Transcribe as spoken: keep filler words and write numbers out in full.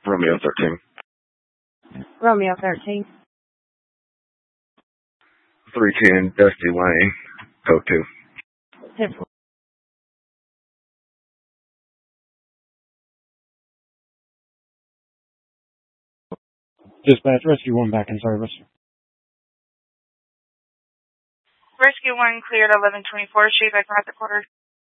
Romeo thirteen. Romeo thirteen. three ten Dusty Lane, code two. Tip. Dispatch, Rescue one back in service. Rescue one cleared eleven twenty-four, sheet back at the quarter.